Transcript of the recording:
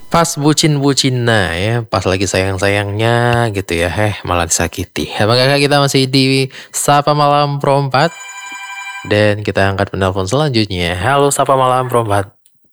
Pas bucin-bucinnya ya, pas lagi sayang-sayangnya gitu ya, malah disakiti. Apakah kita masih di Sapa Malam Pro 4? Dan kita angkat penelpon selanjutnya. Halo Sapa Malam Pro 4.